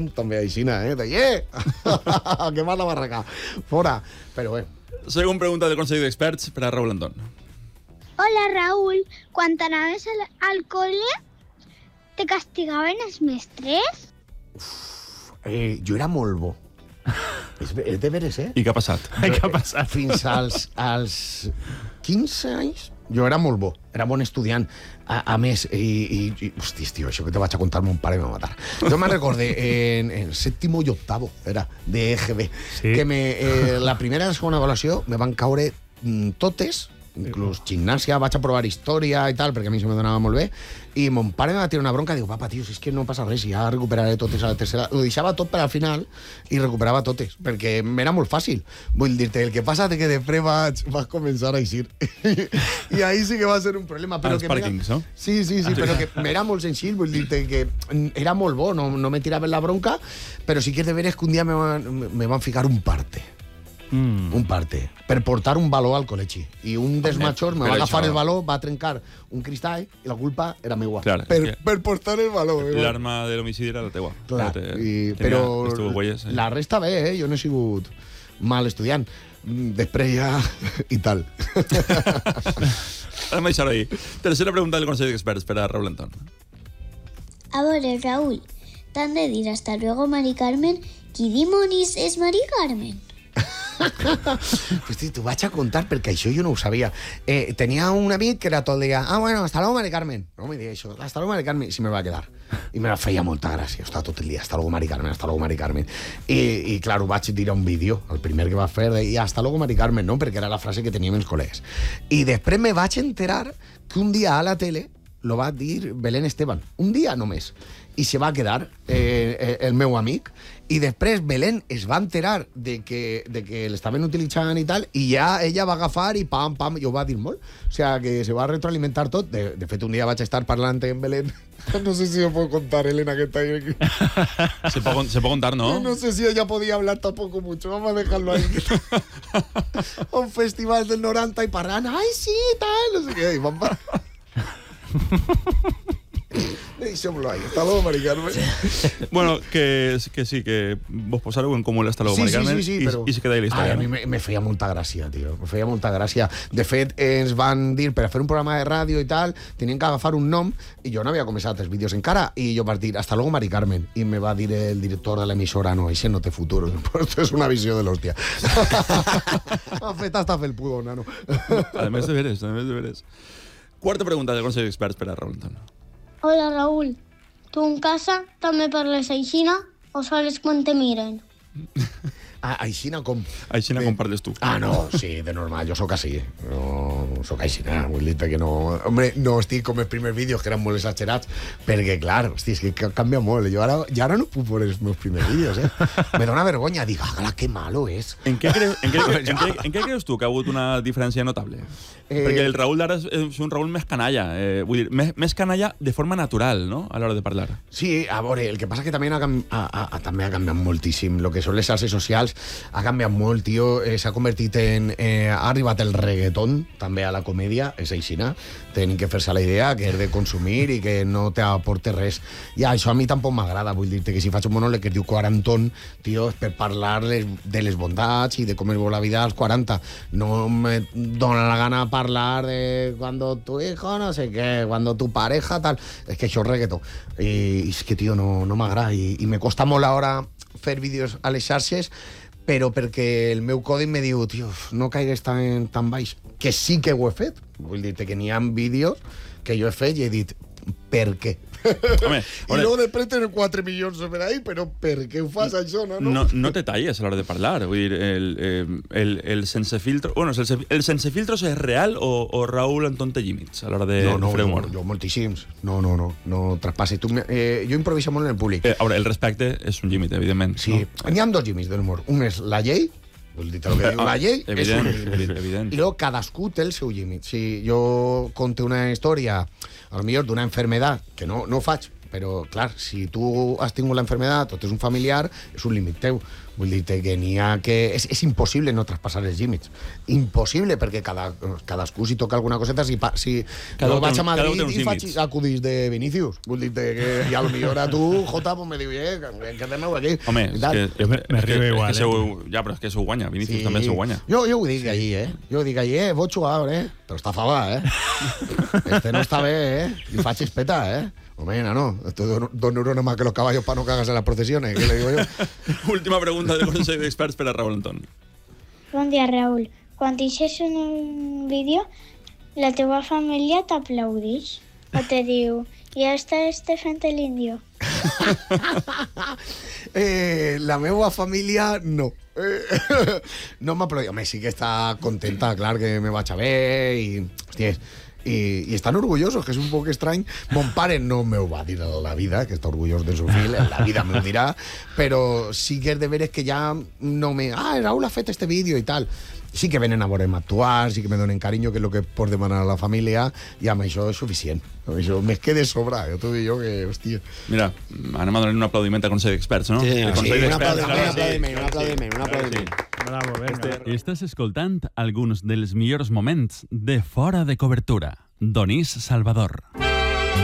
som també aixina, de que va la barraca, fora, però bé. Següent pregunta del Consell d'Experts per a Raúl Antón. Hola, Raúl. Quan anaves al col·le, te castigaven els mestres? Jo era molt bo. És de veres, I què ha passat? Què ha passat? Fins als 15 anys jo era molt bo, era bon estudiant. A més, hòsties, tio, això que te vaig a contar mon pare me va matar. Jo me'n recorde, en sèptimo i octavo, era, de EGB, que la primera i la segona avaluació me van caure totes, inclús gimnàsia, vaig a provar història i tal, perquè a mi se me donava molt bé, i mon pare me va tirar una bronca, diu, papa, tio, si és que no passa res, ja recuperaré totes a la tercera. Ho deixava tot per al final i recuperava totes, perquè m'era molt fàcil. Vull dir-te, el que passa és que després vaig començar a eixir. I ahí sí que va ser un problema. Als pàrquings, no? Sí, però que m'era molt senzill, vull dir-te que era molt bo, no me tiraven la bronca, però sí que és de veres que un dia me van ficar un parte. Un parte, per portar un baló al col·legi. I un dels majors me va agafar el baló, va trencar un cristall i la culpa era meua. Per portar el baló. L'arma de l'homicidi era la teua. Clar, però la resta bé, jo no he sigut mal estudiant. Després ja... i tal. Anem a deixar-ho ahí. Tercera pregunta del Consell d'Experts per a Raúl Antón. A veure, Raúl, t'han de dir hasta luego, Mari Carmen. Qui dimonis és Mari Carmen? Pues t'ho vaig a contar perquè això jo no ho sabia. Tenia un amic que era tot el dia, bueno, hasta luego Mari Carmen. No me deia això, hasta luego Mari Carmen. I si me va quedar. I me feia molta gràcia. Estava tot el dia, hasta luego Mari Carmen, hasta luego Mari Carmen. I clar, ho vaig dir a un vídeo, el primer que va fer, i hasta luego Mari Carmen, no? Perquè era la frase que teníem els col·legues. I després me vaig enterar que un dia a la tele lo va dir Belén Esteban. Un dia només. I se va quedar el meu amic, i després Belén es va enterar de que l'estaven utilitzant i tal, i ja ella va agafar i pam, i ho va dir molt. O sigui, que se va retroalimentar tot. De fet, un dia vaig estar parlant amb Belén. No sé si ho puedo contar, Elena, que está ahí. Se puede contar, ¿no? No sé si ella podía hablar tampoco mucho. Vamos a dejarlo ahí. Un festival del 90 y parran. ¡Ay, sí, tal! No sé qué. Y van para... Deixem-lo ahí. Hasta luego, Mari Carmen. Bueno, que sí, que vos posareu en comú l'Hasta luego, Mari Carmen, però... i se queda ahí la història. A mi me feia molta gràcia, tio. Me feia molta gràcia. De fet, ens van dir, per a fer un programa de ràdio i tal, tenien que agafar un nom, i jo no havia començat els vídeos encara, i jo vaig dir, hasta luego, Mari Carmen. I me va dir el director de l'emissora, no, això no té futur. Esto es una visió de l'hòstia. Ha fet hasta felpudo, nano. A més de veres. Quarta pregunta del Consell d'Experts per a Raúl Antón. Hola, Raúl. Tu en casa també parles aixina o sols quan te miren? Aixina com? Aixina com parles tu. No, sí, de normal, jo sóc així. No sóc aixina, vull dir que no... Hombre, no estic com els primers vídeos, que eren molt exagerats, perquè, clar, hosti, és que canvia molt. Jo ara no puc veure els meus primers vídeos, Me dona vergonya, dic, que malo és. En què creus tu que ha hagut una diferència notable? Perquè el Raúl d'ara és un Raúl més canalla, vull dir, més canalla de forma natural, no?, a l'hora de parlar. Sí, a veure, el que passa que també ha canviat moltíssim. Lo que són les xarxes socials ha canviat molt, tio. S'ha convertit en... ha arribat el reggaeton també a la comèdia, és aixina. Tenen que fer-se la idea que és de consumir i que no t'aporta res. I això a mi tampoc m'agrada. Vull dir-te que si faig un monòleg que es diu 40, tio, és per parlar de les bondats i de com es vol la vida als 40. No me dona la gana parlar de cuando tu hijo no sé qué, cuando tu pareja tal. És que això és reggaeton. I és que, tio, no m'agrada. I me costa molt ara fer vídeos a les xarxes, però perquè el meu codi me diu, tio, no caigues tan baix. Que sí que ho he fet. Vull dir-te que n'hi ha vídeos que jo he fet i he dit, per què? Home, I luego després tenen 4 milions per ahí, però per què ho fas això, no? No te talles a l'hora de parlar. Vull dir, el sense filtro... Bueno, el sense filtros és real o Raúl Antón té límits a l'hora de fer humor? Jo moltíssims. No traspassi. Jo improviso molt en el públic. A veure, el respecte és un límit, evidentment. Sí, n'hi ha 2 límits de l'humor. Un és la llei, vull dir, el que diu la llei és un límit. I luego cadascú té el seu límit. Si jo conto una història, a lo millor d'una enfermedad, que no faig, Però, clar, si tu has tingut la enfermedad o tens un familiar, és un límit teu. Vull dir-te que n'hi ha que... És impossible no traspassar els límits. Impossible, perquè cadascú si toca alguna coseta, si no vaig a Madrid i faig acudits de Vinícius. Vull dir-te que i a lo millor a tu, Jota, pues me diu, que aneu aquí. Home, és que me riu igual, ja, però és que s'ho guanya. Vinícius també s'ho guanya. Jo ho dic allí, Jo dic allí, bon jugador, però està fabà, Este no està bé, I faig espeta, Hombre, no, dos neurones más que los caballos para no cagarse en las procesiones, ¿qué le digo yo? Última pregunta del Consell d'Experts per a Raúl Antón. Bon dia, Raúl. Quan deixes un vídeo, la teva família t'aplaudix o te diu, ja està fent l'índio. La meva família, no. No m'aplaudeix. Home, sí que està contenta, clar que me vaig a ver i... Hòstia, y están orgullosos, que es un poco extraño. Mon pare no me va a dir a la vida, que está orgulloso de su fill, en la vida me lo dirá, pero sí que es de veres que ya no me... Raúl ha fet este vídeo y tal. Sí que venen a veure-me actuar, sí que me donen carinyo, que és el que pot demanar a la família, i amb això és suficient. Amb això me quede sobra. Jo t'ho dic jo que, hòstia... Mira, anem a donar un aplaudiment al Consell d'Experts, no? Sí, un aplaudiment. Bravo, venga. Estàs escoltant alguns dels millors moments de Fora de Cobertura. Donís Salvador.